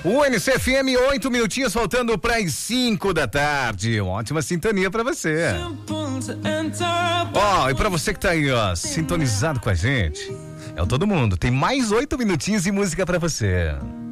O NCFM, 8 minutinhos faltando para as 5 da tarde. Uma ótima sintonia para você. Ó, e para você que tá aí, ó, sintonizado com a gente, é o Todo Mundo. Tem mais 8 minutinhos de música para você.